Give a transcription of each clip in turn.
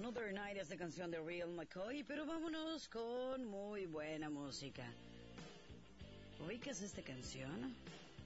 Another Night es la canción de Real McCoy, pero vámonos con muy buena música. ¿Ubicas esta canción?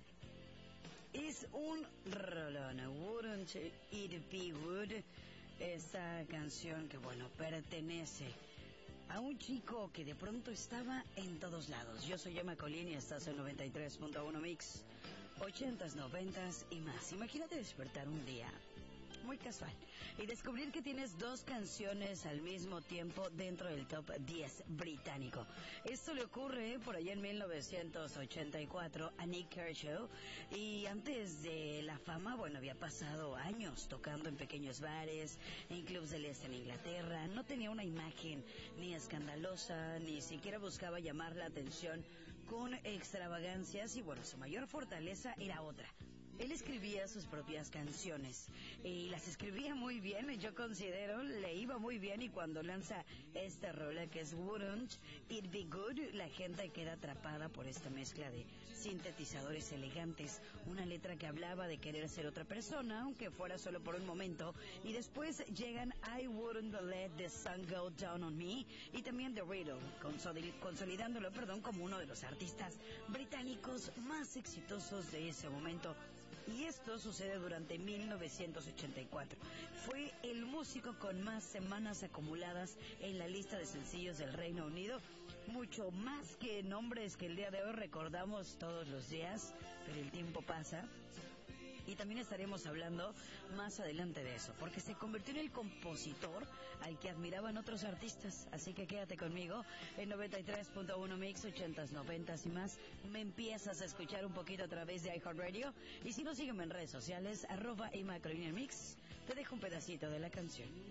Es un rolón, Wouldn't It Be Good. Esta canción que, bueno, pertenece a un chico que de pronto estaba en todos lados. Yo soy Emma Colín y estás en 93.1 Mix, 80s, 90s y más. Imagínate despertar un día muy casual y descubrir que tienes dos canciones al mismo tiempo dentro del top 10 británico. Esto le ocurre por allá en 1984 a Nick Kershaw, y antes de la fama, bueno, había pasado años tocando en pequeños bares, en clubs del este en Inglaterra. No tenía una imagen ni escandalosa, ni siquiera buscaba llamar la atención con extravagancias, y bueno, su mayor fortaleza era otra. Él escribía sus propias canciones y las escribía muy bien, yo considero, le iba muy bien, y cuando lanza esta rola que es Wouldn't It Be Good, la gente queda atrapada por esta mezcla de sintetizadores elegantes, una letra que hablaba de querer ser otra persona, aunque fuera solo por un momento, y después llegan I Wouldn't Let the Sun Go Down on Me y también The Riddle, consolidándolo, como uno de los artistas británicos más exitosos de ese momento. Y esto sucede durante 1984. Fue el músico con más semanas acumuladas en la lista de sencillos del Reino Unido, mucho más que nombres que el día de hoy recordamos todos los días, pero el tiempo pasa. Y también estaremos hablando más adelante de eso, porque se convirtió en el compositor al que admiraban otros artistas. Así que quédate conmigo en 93.1 Mix, 80s, 90s y más. Me empiezas a escuchar un poquito a través de iHeartRadio. Y si no, sígueme en redes sociales, @Emma Colín Mix. Te dejo un pedacito de la canción.